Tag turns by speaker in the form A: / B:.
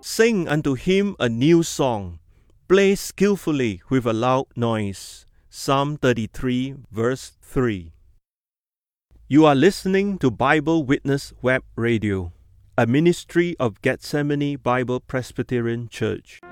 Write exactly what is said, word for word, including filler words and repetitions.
A: Sing unto him a new song. Play skillfully with a loud noise. Psalm thirty-three, verse three. You are listening to Bible Witness Web Radio, a ministry of Gethsemane Bible Presbyterian Church.